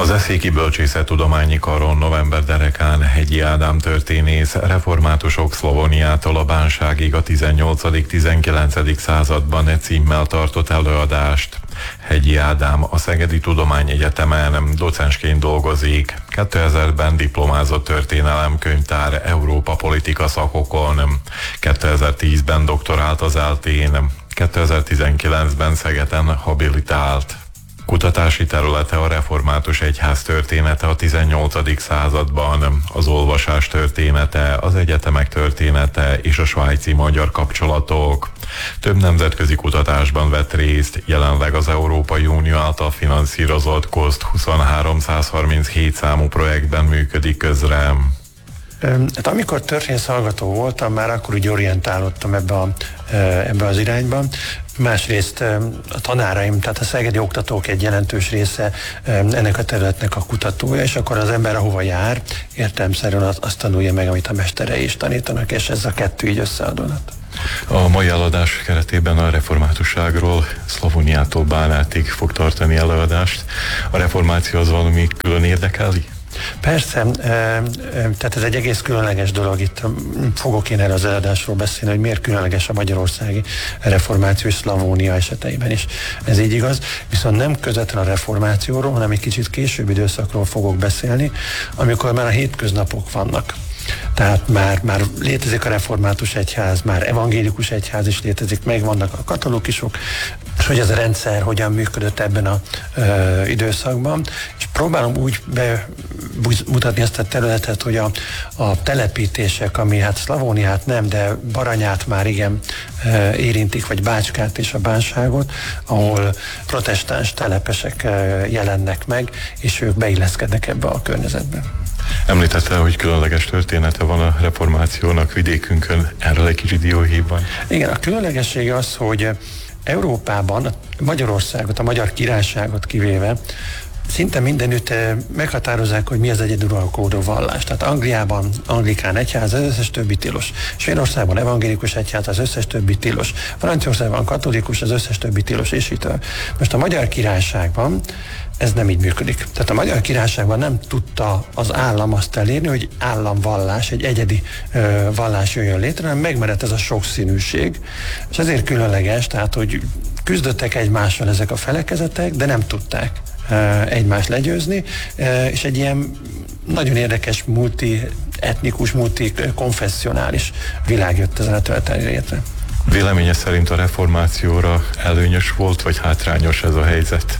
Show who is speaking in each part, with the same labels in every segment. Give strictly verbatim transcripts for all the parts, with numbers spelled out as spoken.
Speaker 1: Az Eszéki Bölcsészettudományi Karon november derekán Hegyi Ádám történész reformátusok Szlavóniától a Bánságig a tizennyolcadik-tizenkilencedik században e címmel tartott előadást. Hegyi Ádám a Szegedi Tudományegyetemen docensként dolgozik. kétezerben diplomázott történelemkönyvtár Európa politika szakokon. kétezer-tízben doktorált az eltén. kétezer-tizenkilencben Szegeden habilitált. Kutatási területe a református egyház története a tizennyolcadik században, az olvasás története, az egyetemek története és a svájci magyar kapcsolatok. Több nemzetközi kutatásban vett részt, jelenleg az Európai Unió által finanszírozott KOSZT huszonháromszázharminchét számú projektben működik közre.
Speaker 2: Hát amikor történész hallgató voltam, már akkor úgy orientálódtam ebbe, a, ebbe az irányba. Másrészt a tanáraim, tehát a szegedi oktatók egy jelentős része ennek a területnek a kutatója, és akkor az ember ahova jár, értelemszerűen azt tanulja meg, amit a mesterei is tanítanak, és ez a kettő így összeadódott.
Speaker 1: A mai előadás keretében a reformátusságról Szlavóniától Bánátig fog tartani előadást. A reformáció az valami külön érdekeli?
Speaker 2: Persze, tehát ez egy egész különleges dolog. Itt fogok én erre az előadásról beszélni, hogy miért különleges a magyarországi reformáció és Szlavónia eseteiben is. Ez így igaz, viszont nem közvetlenül a reformációról, hanem egy kicsit később időszakról fogok beszélni, amikor már a hétköznapok vannak. Tehát már, már létezik a református egyház, már evangélikus egyház is létezik, meg vannak a katolikusok, és hogy ez a rendszer hogyan működött ebben az időszakban, és próbálom úgy bemutatni ezt a területet, hogy a, a telepítések, ami hát Szlavóniát nem, de Baranyát már igen e, érintik, vagy Bácskát és a Bánságot, ahol protestáns telepesek e, jelennek meg, és ők beilleszkednek ebbe a környezetbe.
Speaker 1: Említette, hogy különleges története van a reformációnak vidékünkön, erről egy kicsit dióhéjban.
Speaker 2: Igen, a különlegessége az, hogy Európában, Magyarországot, a Magyar Királyságot kivéve, szinte mindenütt meghatározzák, hogy mi az egyeduralkodó vallás. Tehát Angliában anglikán egyház, az összes többi tilos. Svédországban evangélikus egyház, az összes többi tilos. Franciaországban katolikus, az összes többi tilos, és így tovább. Most a Magyar Királyságban ez nem így működik. Tehát a Magyar Királyságban nem tudta az állam azt elérni, hogy államvallás, egy egyedi ö, vallás jöjjön létre, hanem megmaradt ez a sokszínűség, és ezért különleges, tehát hogy küzdöttek egymással ezek a felekezetek, de nem tudták ö, egymást legyőzni, ö, és egy ilyen nagyon érdekes multi-etnikus, multi-konfessionális világ jött ezen a területen létre.
Speaker 1: Véleménye szerint a reformációra előnyös volt, vagy hátrányos ez a helyzet?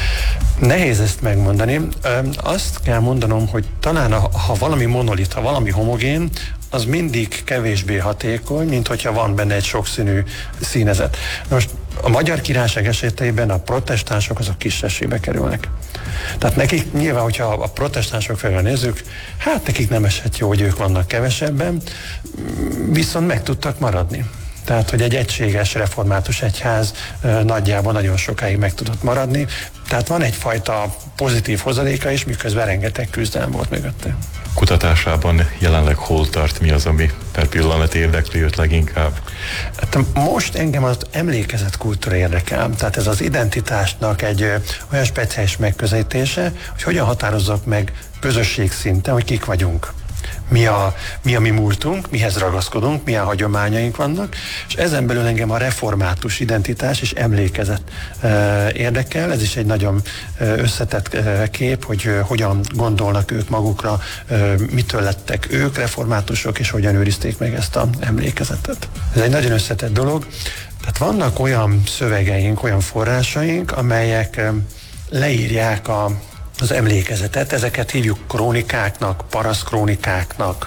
Speaker 2: Nehéz ezt megmondani. Azt kell mondanom, hogy talán ha valami monolit, ha valami homogén, az mindig kevésbé hatékony, mint hogyha van benne egy sokszínű színezet. Most a Magyar Királyság esetében a protestánsok azok kisebbségbe kerülnek. Tehát nekik nyilván, hogyha a protestánsok felől nézzük, hát nekik nem esett jó, hogy ők vannak kevesebben, viszont meg tudtak maradni. Tehát, hogy egy egységes református egyház nagyjából nagyon sokáig meg tudott maradni. Tehát van egyfajta pozitív hozadéka is, miközben rengeteg küzdelem volt mögötte.
Speaker 1: Kutatásában jelenleg hol tart, mi az, ami per pillanat érdekli őt leginkább?
Speaker 2: Hát most engem az emlékezett kultúra érdekel. Tehát ez az identitásnak egy ö, olyan speciális megközelítése, hogy hogyan határozzak meg közösség szinten, hogy kik vagyunk. Mi a, mi a mi múltunk, mihez ragaszkodunk, milyen hagyományaink vannak, és ezen belül engem a református identitás és emlékezet e, érdekel. Ez is egy nagyon összetett e, kép, hogy e, hogyan gondolnak ők magukra, e, mitől lettek ők reformátusok, és hogyan őrizték meg ezt az emlékezetet. Ez egy nagyon összetett dolog. Tehát vannak olyan szövegeink, olyan forrásaink, amelyek e, leírják a az emlékezetet, ezeket hívjuk krónikáknak, parasztkrónikáknak,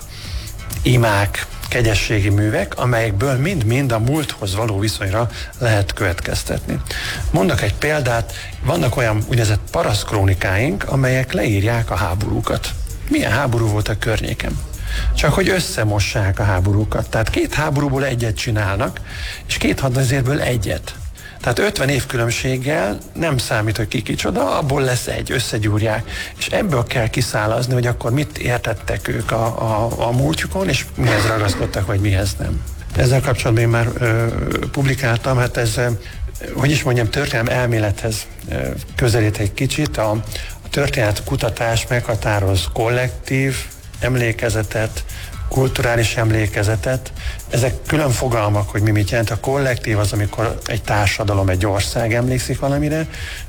Speaker 2: imák, kegyességi művek, amelyekből mind-mind a múlthoz való viszonyra lehet következtetni. Mondok egy példát, vannak olyan úgynevezett parasztkrónikáink, amelyek leírják a háborúkat. Milyen háború volt a környéken? Csak hogy összemossák a háborúkat. Tehát két háborúból egyet csinálnak, és két hadvezérből egyet. Tehát ötven év különbséggel nem számít, hogy ki kicsoda, abból lesz egy, összegyúrják. És ebből kell kiszálazni, hogy akkor mit értettek ők a, a, a múltjukon, és mihez ragaszkodtak, vagy mihez nem. Ezzel kapcsolatban én már ö, publikáltam, hát ez, ö, hogy is mondjam, történelem elmélethez ö, közelít egy kicsit. A, a történet kutatás meghatároz kollektív emlékezetet, kulturális emlékezetet. Ezek külön fogalmak, hogy mi mit jelent. A kollektív az, amikor egy társadalom, egy ország emlékszik valamire,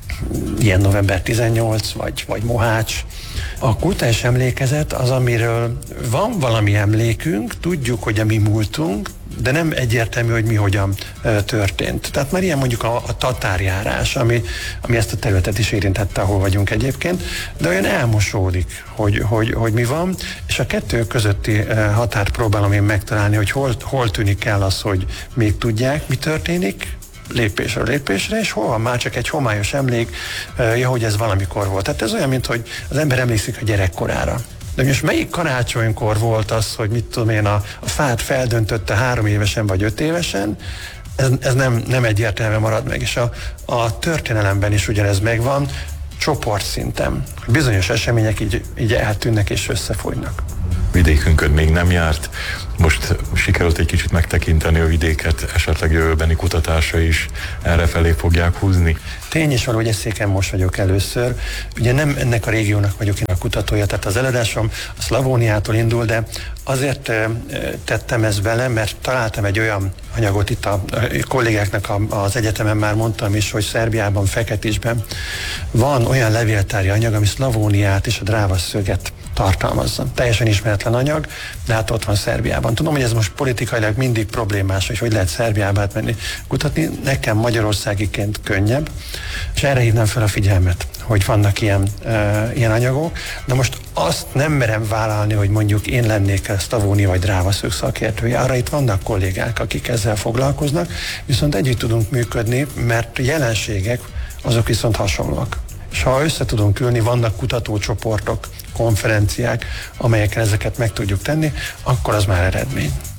Speaker 2: ilyen november tizennyolc, vagy, vagy Mohács. A kulturális emlékezet az, amiről van valami emlékünk, tudjuk, hogy a mi múltunk, de nem egyértelmű, hogy mi hogyan e, történt. Tehát már ilyen mondjuk a, a tatárjárás, ami, ami ezt a területet is érintette, ahol vagyunk egyébként, de olyan elmosódik, hogy, hogy, hogy mi van, és a kettő közötti e, határt próbálom én megtalálni, hogy hol, hol tűnik el az, hogy még tudják, mi történik, lépésről lépésre, és hol van már csak egy homályos emlék, ja, hogy ez valamikor volt. Tehát ez olyan, mint hogy az ember emlékszik a gyerekkorára. De most melyik karácsonykor volt az, hogy mit tudom én, a, a fát feldöntötte három évesen vagy öt évesen, ez, ez nem, nem egyértelműen marad meg, és a, a történelemben is ugyanez megvan, csoportszinten. Bizonyos események így, így eltűnnek és összefolynak.
Speaker 1: Vidékünkön még nem járt, most sikerült egy kicsit megtekinteni a vidéket, esetleg jövőbeni kutatásra is errefelé fogják húzni.
Speaker 2: Tény is való, hogy Eszéken most vagyok először. Ugye nem ennek a régiónak vagyok én a kutatója, tehát az előadásom a Szlavóniától indul, de azért tettem ezt bele, mert találtam egy olyan anyagot, itt a kollégáknak az egyetemen már mondtam is, hogy Szerbiában, Feketisben van olyan levéltári anyag, ami Szlavóniát és a Drávasszöget tartalmazza. Teljesen ismeretlen anyag, de hát ott van Szerbiában. Tudom, hogy ez most politikailag mindig problémás, hogy hogy lehet Szerbiába átmenni kutatni. Nekem magyarországiként könnyebb, és erre hívnám fel a figyelmet, hogy vannak ilyen, e, ilyen anyagok, de most azt nem merem vállalni, hogy mondjuk én lennék a Szlavónia vagy Drávasszög szakértője. Arra itt vannak kollégák, akik ezzel foglalkoznak, viszont együtt tudunk működni, mert jelenségek azok viszont hasonlóak. És ha össze tudunk ülni, vannak kutatócsoportok, konferenciák, amelyeken ezeket meg tudjuk tenni, akkor az már eredmény.